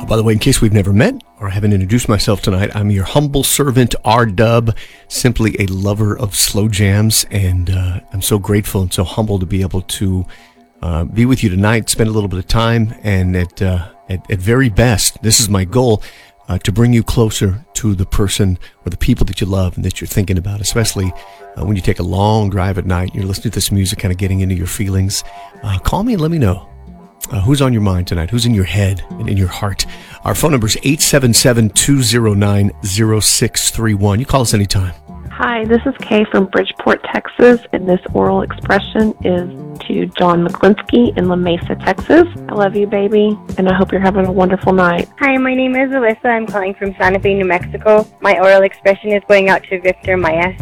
By the way, in case we've never met or I haven't introduced myself tonight, I'm your humble servant, R-Dub, simply a lover of slow jams, and I'm so grateful and so humble to be able to be with you tonight, spend a little bit of time, and at very best, this is my goal, to bring you closer to the person or the people that you love and that you're thinking about, especially when you take a long drive at night, you're listening to this music, kind of getting into your feelings. Call me and let me know. Who's on your mind tonight? Who's in your head and in your heart? Our phone number is 877-209-0631. You call us anytime. Hi, this is Kay from Bridgeport, Texas, and this oral expression is to John McClinsky in La Mesa, Texas. I love you, baby, and I hope you're having a wonderful night. Hi, my name is Alyssa. I'm calling from Santa Fe, New Mexico. My oral expression is going out to Victor Maestre.